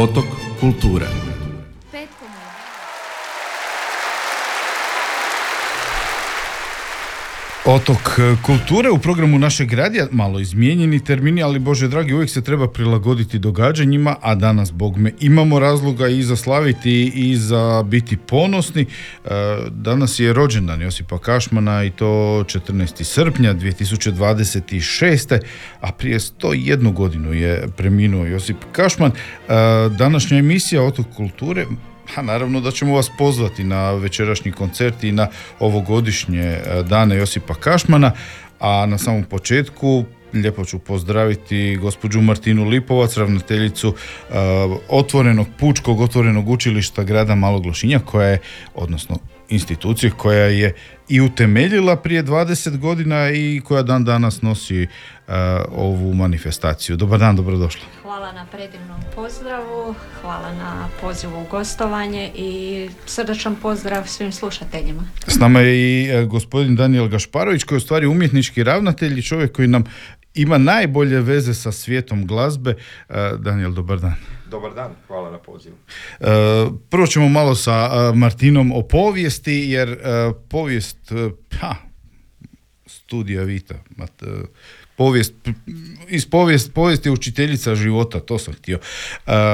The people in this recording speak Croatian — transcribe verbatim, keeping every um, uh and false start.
Otok kulture. Otok kulture u programu našeg radija, malo izmijenjeni termini, ali Bože dragi, uvijek se treba prilagoditi događanjima, a danas, bogme, imamo razloga i za slaviti i za biti ponosni. Danas je rođendan Josipa Kašmana i to četrnaestog srpnja dvije tisuće dvadeset šeste. a prije sto jednu godinu je preminuo Josip Kašman. Današnja emisija Otok kulture, a naravno da ćemo vas pozvati na večerašnji koncert i na ovogodišnje dane Josipa Kašmana, a na samom početku lijepo ću pozdraviti gospođu Martinu Lipovac, ravnateljicu uh, otvorenog pučkog otvorenog učilišta grada Malog Lošinja, koja je, odnosno institucije koja je i utemeljila prije dvadeset godina i koja dan danas nosi uh, ovu manifestaciju. Dobar dan, dobrodošla. Hvala na predivnom pozdravu, hvala na pozivu u gostovanje i srdačan pozdrav svim slušateljima. S nama je i uh, gospodin Danijel Gašparović, koji je u stvari umjetnički ravnatelj i čovjek koji nam ima najbolje veze sa svijetom glazbe. Uh, Danijel, dobar dan. Dobar dan, hvala na pozivu. Uh, prvo ćemo malo sa uh, Martinom o povijesti, jer uh, povijest, uh, ha, studija vita, mat, uh, povijest, iz povijest, povijest je učiteljica života, to sam htio. Uh,